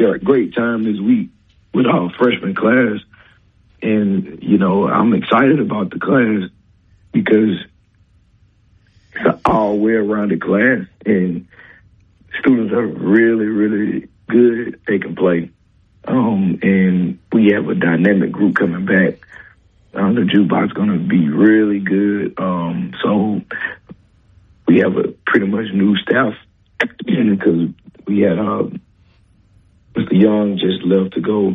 a great time this week with our freshman class. And, you know, I'm excited about the class because it's an all-way-rounded class, and students are really, really good. They can play. And we have a dynamic group coming back. The jukebox going to be really good. So we have a pretty much new staff because we had Mr. Young just left to go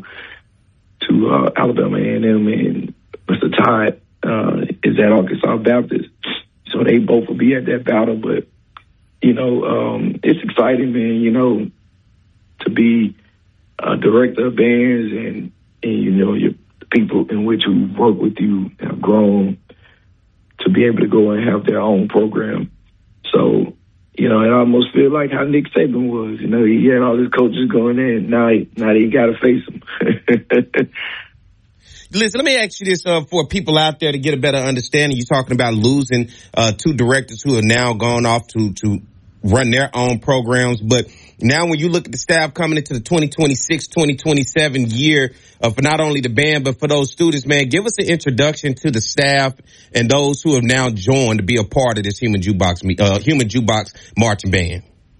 to Alabama A&M, and Mr. Todd is at Arkansas Baptist. So they both will be at that battle. But, you know, it's exciting, man, you know, to be a director of bands and you know, the people in which who work with you have grown to be able to go and have their own program. So, you know, it almost feel like how Nick Saban was. You know, he had all his coaches going in. Now he got to face them. Listen, let me ask you this for people out there to get a better understanding. You're talking about losing two directors who have now gone off to run their own programs. But now when you look at the staff coming into the 2026-2027 year for not only the band, but for those students, man, give us an introduction to the staff and those who have now joined to be a part of this Human Jukebox Marching Band.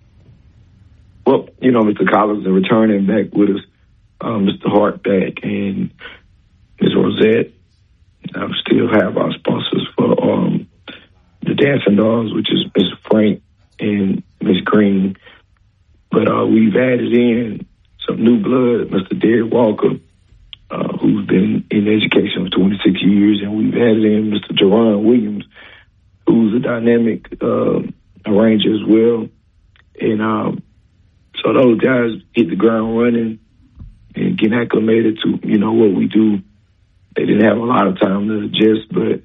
Well, you know, Mr. Collins is returning back with us, Mr. Hart back, and Ms. Rosette. I still have our sponsors for the Dancing Dogs, which is Ms. Frank and Ms. Green. But we've added in some new blood, Mr. Derek Walker, who's been in education for 26 years, and we've added in Mr. Jerron Williams, who's a dynamic arranger as well. And so those guys hit the ground running and get acclimated to, you know, what we do. They didn't have a lot of time to adjust, but,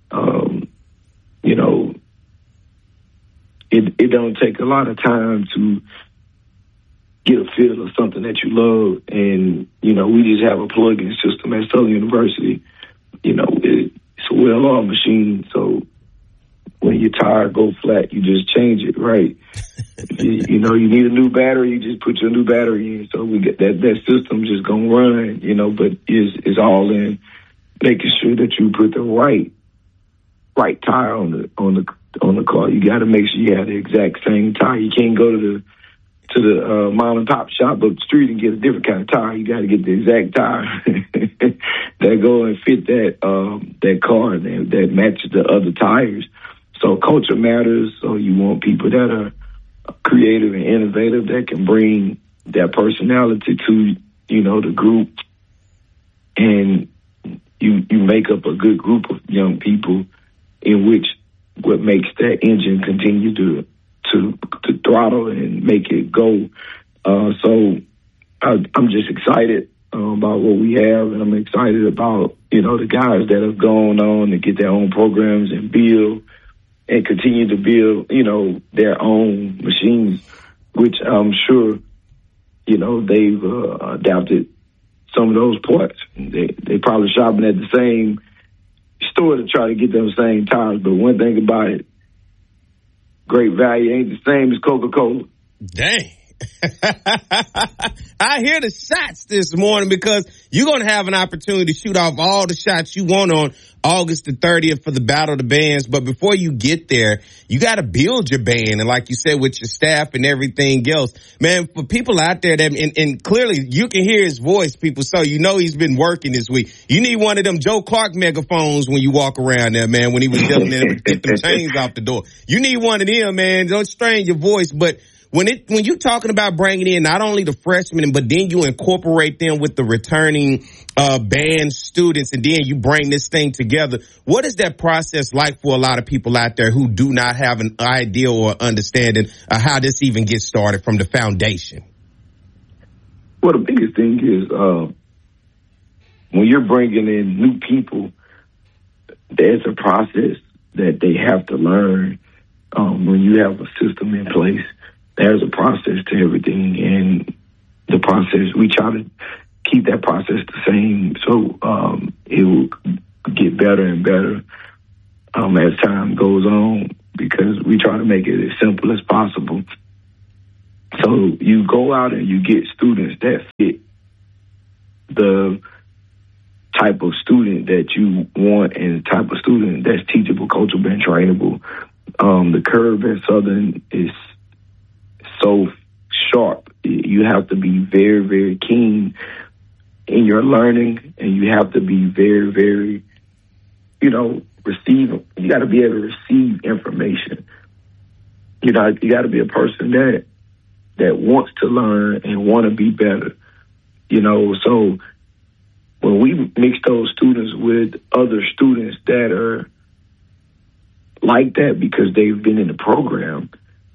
you know, it don't take a lot of time to get a feel of something that you love. And, you know, we just have a plug-in system at Southern University. You know, it's a well-oiled machine, so when your tire go flat, you just change it, right? you know, you need a new battery, you just put your new battery in. So we get that system just gonna run, you know, but is all in making sure that you put the right tire on the car. You got to make sure you have the exact same tire. You can't go to the mom and pop shop up the street and get a different kind of tire. You got to get the exact tire that go and fit that car and that matches the other tires. So culture matters. So you want people that are creative and innovative that can bring their personality to, you know, the group, and you make up a good group of young people in which what makes that engine continue to throttle and make it go. So I'm just excited about what we have, and I'm excited about, you know, the guys that have gone on to get their own programs and build and continue to build, you know, their own machines, which I'm sure, you know, they've adapted some of those parts. They probably shopping at the same store to try to get them same tires. But one thing about it, Great Value ain't the same as Coca-Cola. Dang. I hear the shots this morning because you're going to have an opportunity to shoot off all the shots you want on August the 30th for the Battle of the Bands. But before you get there, you got to build your band. And like you said, with your staff and everything else, man, for people out there that, and clearly you can hear his voice, people. So you know he's been working this week. You need one of them Joe Clark megaphones when you walk around there, man, when he was telling them to get them chains off the door. You need one of them, man. Don't strain your voice. But when you're talking about bringing in not only the freshmen, but then you incorporate them with the returning band students, and then you bring this thing together, what is that process like for a lot of people out there who do not have an idea or understanding of how this even gets started from the foundation? Well, the biggest thing is when you're bringing in new people, there's a process that they have to learn. When you have a system in place, there's a process to everything, and the process, we try to keep that process the same, so it will get better and better as time goes on, because we try to make it as simple as possible. So you go out and you get students that fit the type of student that you want and the type of student that's teachable, coachable, and trainable. The curve at Southern is so sharp. You have to be very, very keen in your learning, and you have to be very, very, receive. You got to be able to receive information. You got to be a person that wants to learn and want to be better. So when we mix those students with other students that are like that because they've been in the program,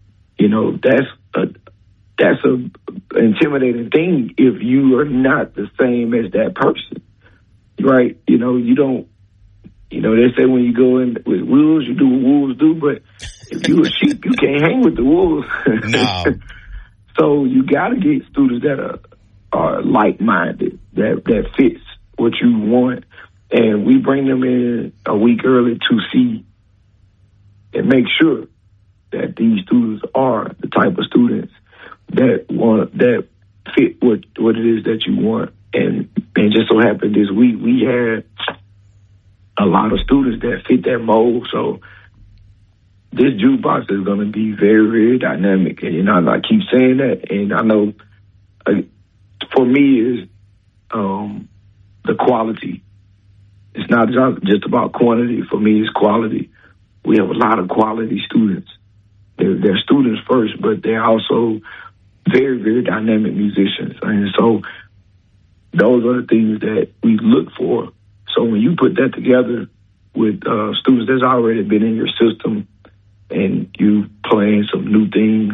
that's a intimidating thing if you are not the same as that person, right? You don't. They say when you go in with wolves, you do what wolves do, but if you a sheep, you can't hang with the wolves. No. So you got to get students that are like-minded, that fits what you want, and we bring them in a week early to see and make sure that these students are the type of students that fit what it is that you want. And just so happened this week we had a lot of students that fit that mold. So this jukebox is going to be very, very dynamic. And I keep saying that, and I know for me is the quality. It's not just about quantity. For me, it's quality. We have a lot of quality students. They're students first, but they're also very, very dynamic musicians. And so those are the things that we look for. So when you put that together with students that's already been in your system and you playing some new things,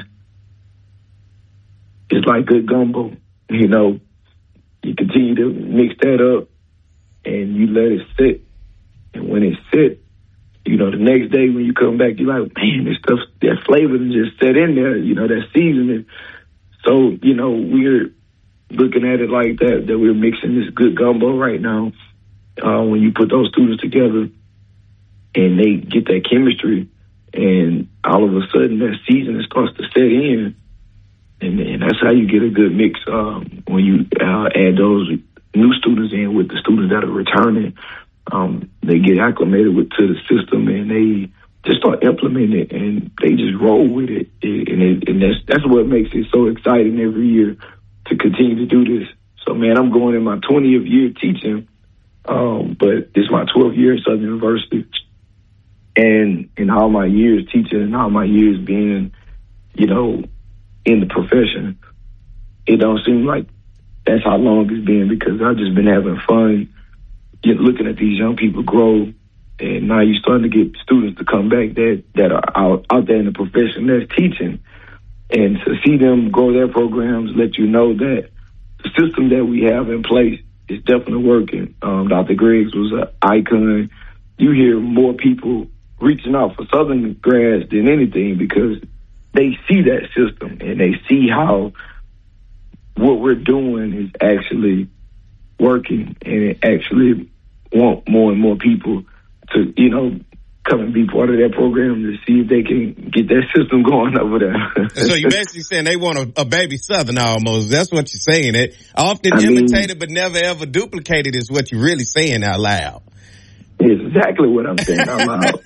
it's like good gumbo. You continue to mix that up and you let it sit. And when it sits, the next day when you come back, you're like, man, this stuff, that flavor just set in there, that seasoning. So, we're looking at it like that we're mixing this good gumbo right now. When you put those students together and they get that chemistry and all of a sudden that seasoning starts to set in, and that's how you get a good mix when you add those new students in with the students that are returning. They get acclimated to the system and they just start implementing it and they just roll with it. And that's what makes it so exciting every year to continue to do this. So, man, I'm going in my 20th year teaching, but this is my 12th year at Southern University. And in all my years teaching and all my years being, in the profession, it don't seem like that's how long it's been because I've just been having fun looking at these young people grow. And now you're starting to get students to come back that are out there in the profession that's teaching. And to see them grow their programs, let you know that the system that we have in place is definitely working. Dr. Griggs was an icon. You hear more people reaching out for Southern grads than anything because they see that system and they see how what we're doing is actually working, and it actually want more and more people to, come and be part of that program to see if they can get that system going over there. So you're basically saying they want a baby Southern almost. That's what you're saying. It often imitated but never ever duplicated is what you're really saying out loud. It's exactly what I'm saying out loud.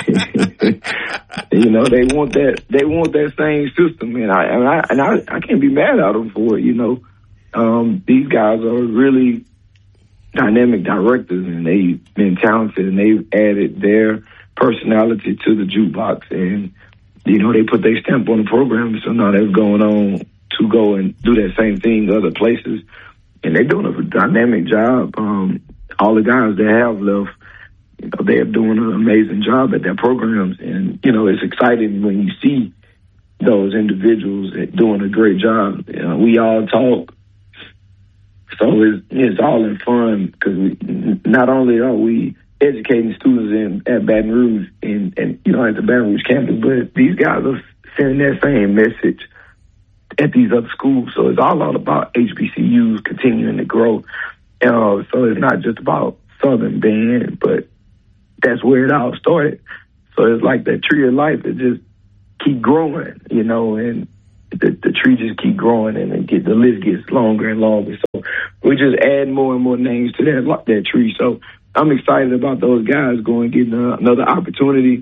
They want that same system, and I can't be mad at them for it. These guys are really dynamic directors, and they've been talented, and they've added their personality to the jukebox, and they put their stamp on the program. So now they're going on to go and do that same thing other places, and they're doing a dynamic job. All the guys that have left, they're doing an amazing job at their programs, and it's exciting when you see those individuals doing a great job. We all talk. So it's all in fun because not only are we educating students at Baton Rouge and at the Baton Rouge campus, but these guys are sending that same message at these other schools. So it's all about HBCUs continuing to grow. So it's not just about Southern Band, but that's where it all started. So it's like that tree of life. It just keep growing, and the tree just keep growing and the list gets longer and longer. So we just add more and more names to that tree. So I'm excited about those guys going getting another opportunity.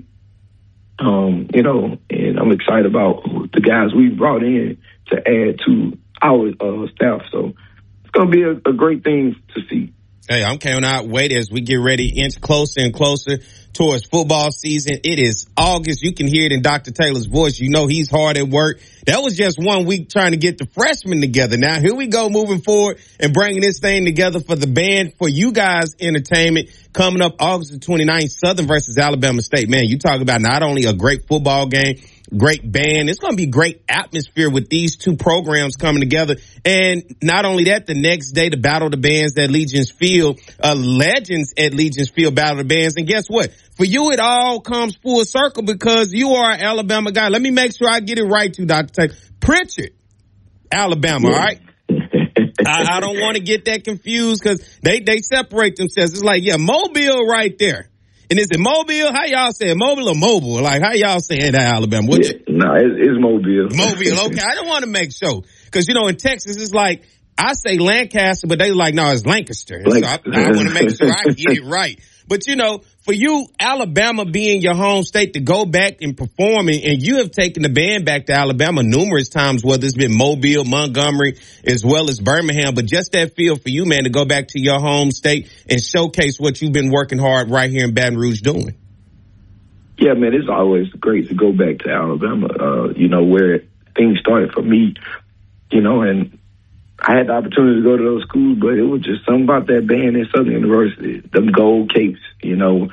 You know, and I'm excited about the guys we've brought in to add to our staff. So it's going to be a great thing to see. Hey, I'm cannot wait as we get ready, inch closer and closer towards football season. It is August. You can hear it in Dr. Taylor's voice. You know he's hard at work. That was just 1 week trying to get the freshmen together. Now, here we go moving forward and bringing this thing together for the band, for you guys' entertainment. Coming up August the 29th, Southern versus Alabama State. Man, you talk about not only a great football game, great band. It's going to be great atmosphere with these two programs coming together. And not only that, the next day, the Battle of the Bands at Legends Field, Legends at Legends Field Battle of the Bands. And guess what? For you, it all comes full circle because you are an Alabama guy. Let me make sure I get it right too, Dr. Taylor. Pritchard, Alabama, all right? I don't want to get that confused because they separate themselves. It's like, yeah, Mobile right there. And is it Mobile? How y'all say it? Mobile or mobile? Like, how y'all saying that, Alabama? No, it's Mobile. Mobile, okay. I don't want to make sure. Because, you know, in Texas, it's like, I say Lancaster, but they like, no, it's Lancaster. So I want to make sure I get it right. But, you know, for you, Alabama being your home state to go back and perform, and you have taken the band back to Alabama numerous times, whether it's been Mobile, Montgomery, as well as Birmingham. But just that feel for you, man, to go back to your home state and showcase what you've been working hard right here in Baton Rouge doing. Yeah, man, it's always great to go back to Alabama, you know, where things started for me, you know, and I had the opportunity to go to those schools, but it was just something about that band at Southern University, them gold capes, you know.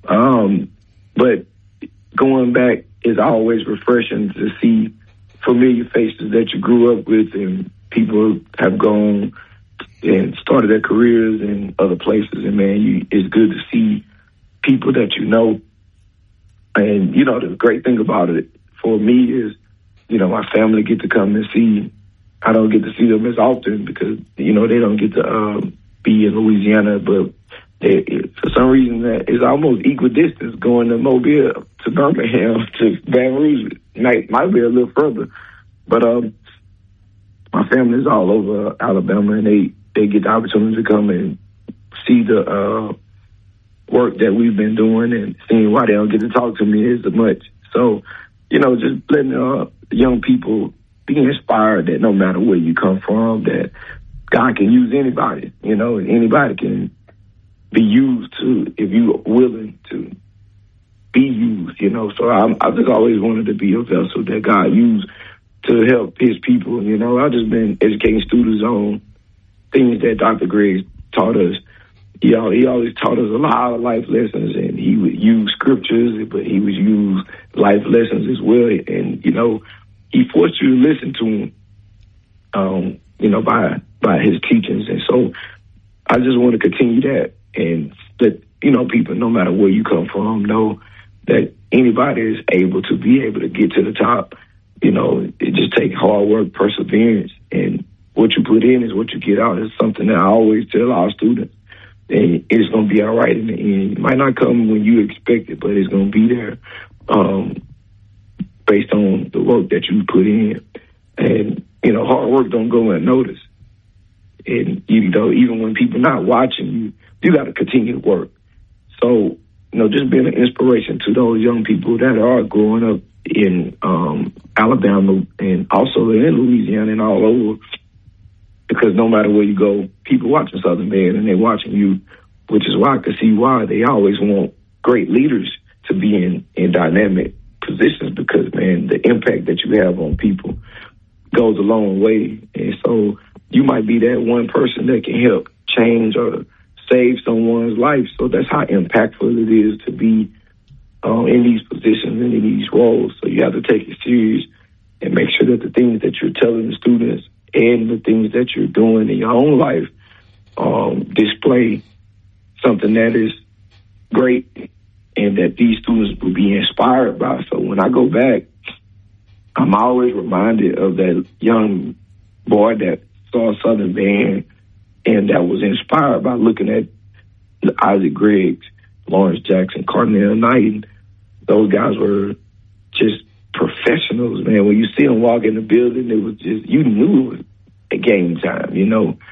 But going back is always refreshing to see familiar faces that you grew up with, and people have gone and started their careers in other places. And, man, it's good to see people that you know. And, you know, the great thing about it for me is, you know, my family get to come and see. I don't get to see them as often because, you know, they don't get to be in Louisiana. But for some reason, that is almost equal distance going to Mobile to Birmingham to Baton Rouge. Might be a little further. But my family's all over Alabama, and they get the opportunity to come and see the work that we've been doing and seeing why they don't get to talk to me as much. So, you know, just letting young people be inspired that no matter where you come from, that God can use anybody, you know, and anybody can be used to if you're willing to be used, you know. So I just always wanted to be a vessel that God used to help his people, you know. I've just been educating students on things that Dr. Griggs taught us. He always taught us a lot of life lessons, and he would use scriptures, but he would use life lessons as well. And, you know, he forced you to listen to him, you know, by his teachings. And so I just want to continue that and let, you know, people, no matter where you come from, know that anybody is able to get to the top. You know, it just takes hard work, perseverance, and what you put in is what you get out. It's something that I always tell our students. And it's going to be all right in the end. It might not come when you expect it, but it's going to be there based on the work that you put in. And, you know, hard work don't go unnoticed. And, you know, even when people not watching you, you got to continue to work. So, you know, just being an inspiration to those young people that are growing up in Alabama and also in Louisiana and all over. Because no matter where you go, people watching Southern Band and they're watching you, which is why I can see why they always want great leaders to be in dynamic positions because, man, the impact that you have on people goes a long way. And so you might be that one person that can help change or save someone's life. So that's how impactful it is to be in these positions and in these roles. So you have to take it serious and make sure that the things that you're telling the students and the things that you're doing in your own life display something that is great and that these students will be inspired by. So when I go back, I'm always reminded of that young boy that saw Southern Band and that was inspired by looking at Isaac Griggs, Lawrence Jackson, Cardinal Knight. Those guys were just professionals, man. When you see them walk in the building, it was just, you knew it was at game time, you know.